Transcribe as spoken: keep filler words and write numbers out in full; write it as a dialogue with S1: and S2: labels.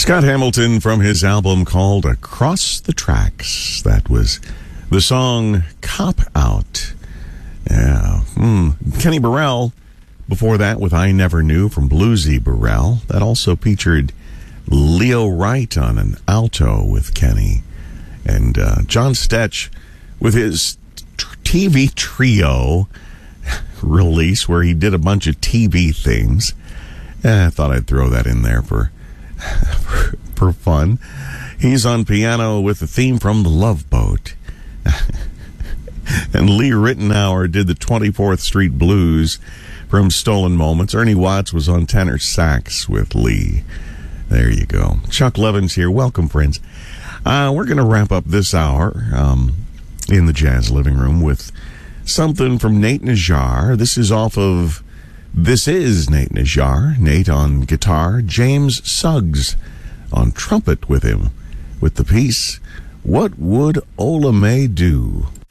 S1: Scott Hamilton from his album called Across the Tracks. That was the song Cop Out. Yeah. Mm. Kenny Burrell before that with I Never Knew from Bluesy Burrell. That also featured Leo Wright on an alto with Kenny. And uh, John Stetch with his T V trio release where he did a bunch of T V things. Eh, I thought I'd throw that in there for, for, for fun. He's on piano with the theme from The Love Boat. And Lee Rittenauer did the twenty-fourth Street Blues from Stolen Moments. Ernie Watts was on tenor sax with Lee. There you go. Chuck Levins here. Welcome, friends. Uh, we're going to wrap up this hour um, in the Jazz Living Room with something from Nate Najjar. This is off of This Is Nate Najjar. Nate on guitar. James Suggs on trumpet with him with the piece What Would Ola May Do?